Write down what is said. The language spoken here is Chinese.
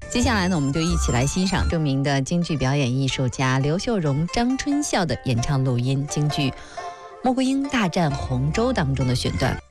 接下来呢，我们就一起来欣赏著名的京剧表演艺术家刘秀荣、张春孝的演唱录音京剧《穆桂英大战洪州》当中的选段。